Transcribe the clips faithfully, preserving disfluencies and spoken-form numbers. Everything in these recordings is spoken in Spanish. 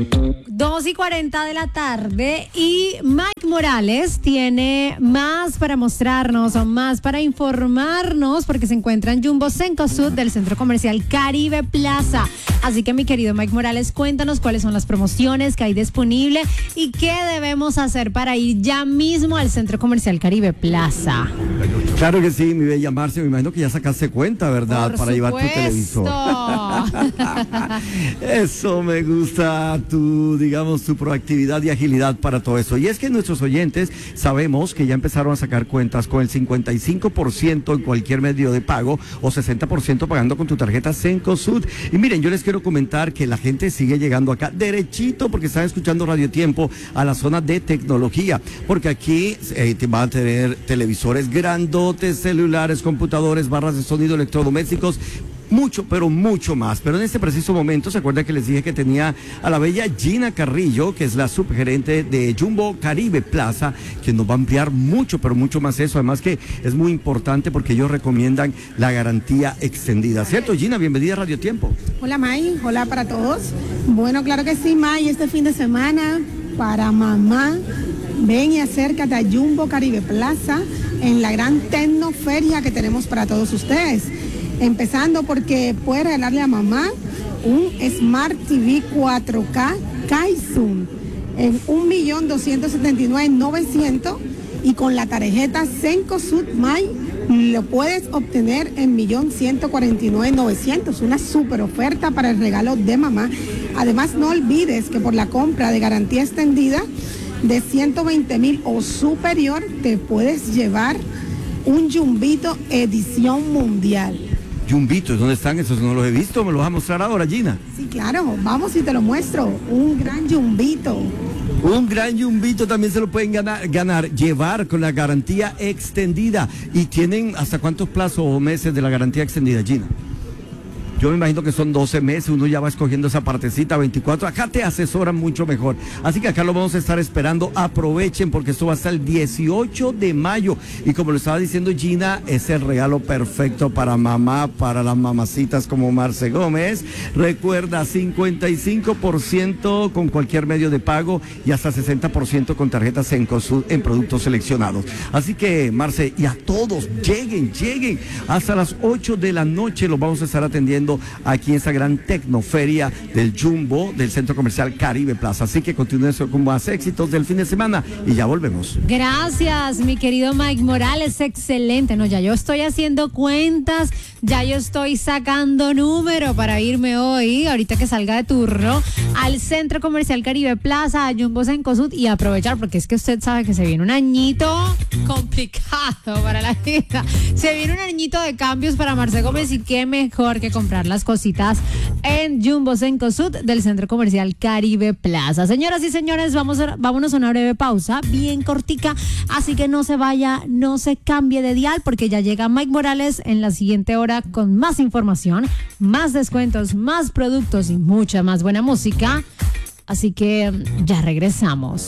dos y cuarenta de la tarde y Mike Morales tiene más para mostrarnos o más para informarnos porque se encuentra en Jumbo Cencosud del Centro Comercial Caribe Plaza. Así que mi querido Mike Morales, cuéntanos cuáles son las promociones que hay disponible y qué debemos hacer para ir ya mismo al Centro Comercial Caribe Plaza. Claro que sí, mi bella Marce, me imagino que ya sacaste cuenta, ¿verdad? Por para supuesto. Llevar tu televisor. Eso me gusta, tu, digamos, tu proactividad y agilidad para todo eso. Y es que nuestros oyentes sabemos que ya empezaron a sacar cuentas con el cincuenta y cinco por ciento en cualquier medio de pago o sesenta por ciento pagando con tu tarjeta Cencosud. Y miren, yo les quiero comentar que la gente sigue llegando acá derechito porque están escuchando Radio Tiempo a la zona de tecnología, porque aquí eh, te van a tener televisores grandotes, celulares, computadores, barras de sonido, electrodomésticos, mucho, pero mucho más. Pero en este preciso momento, ¿se acuerda que les dije que tenía a la bella Gina Carrillo, que es la subgerente de Jumbo Caribe Plaza, que nos va a ampliar mucho, pero mucho más eso? Además que es muy importante porque ellos recomiendan la garantía extendida. ¿Cierto, Gina? Bienvenida a Radio Tiempo. Hola, May. Hola para todos. Bueno, claro que sí, May. Este fin de semana, para mamá, ven y acércate a Jumbo Caribe Plaza en la gran tecnoferia que tenemos para todos ustedes. Empezando porque puede regalarle a mamá un Smart T V cuatro K Kaizen en un millón doscientos setenta y nueve mil novecientos y con la tarjeta Cencosud May lo puedes obtener en un millón ciento cuarenta y nueve mil novecientos. Una super oferta para el regalo de mamá. Además, no olvides que por la compra de garantía extendida de ciento veinte mil o superior te puedes llevar un Jumbito edición mundial. Jumbitos, ¿dónde están? Esos no los he visto, ¿me los vas a mostrar ahora, Gina? Sí, claro, vamos y te lo muestro. Un gran Jumbito. Un gran Jumbito también se lo pueden ganar, ganar, llevar con la garantía extendida. ¿Y tienen hasta cuántos plazos o meses de la garantía extendida, Gina? Yo me imagino que son doce meses, uno ya va escogiendo esa partecita, veinticuatro, acá te asesoran mucho mejor. Así que acá lo vamos a estar esperando, aprovechen porque esto va hasta el dieciocho de mayo. Y como lo estaba diciendo Gina, es el regalo perfecto para mamá, para las mamacitas como Marce Gómez. Recuerda, cincuenta y cinco por ciento con cualquier medio de pago y hasta sesenta por ciento con tarjetas Cencosud en productos seleccionados. Así que, Marce, y a todos, lleguen, lleguen. Hasta las ocho de la noche los vamos a estar atendiendo aquí en esta gran tecnoferia del Jumbo del Centro Comercial Caribe Plaza. Así que continúen con más éxitos del fin de semana y ya volvemos. Gracias, mi querido Mike Morales, excelente. No, ya yo estoy haciendo cuentas, ya yo estoy sacando número para irme hoy, ahorita que salga de turno, al Centro Comercial Caribe Plaza, a Jumbo Cencosud y aprovechar, porque es que usted sabe que se viene un añito complicado para la vida. Se viene un añito de cambios para Marce Gómez y qué mejor que comprar las cositas en Jumbo Cencosud del Centro Comercial Caribe Plaza. Señoras y señores, vamos a, vámonos a una breve pausa, bien cortica, así que no se vaya, no se cambie de dial, porque ya llega Mike Morales en la siguiente hora con más información, más descuentos, más productos y mucha más buena música. Así que ya regresamos.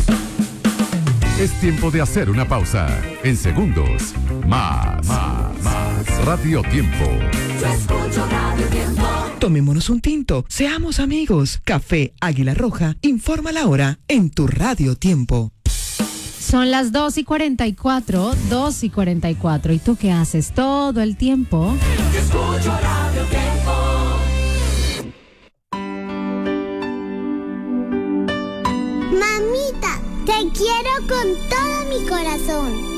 Es tiempo de hacer una pausa. En segundos, más, más, más. Radio Tiempo. Yo escucho Radio Tiempo. Tomémonos un tinto, seamos amigos. Café Águila Roja informa la hora en tu Radio Tiempo. Son las dos y cuarenta y cuatro, dos y cuarenta y cuatro. ¿Y tú qué haces todo el tiempo? Yo escucho Radio Tiempo. Mamita, te quiero con todo mi corazón.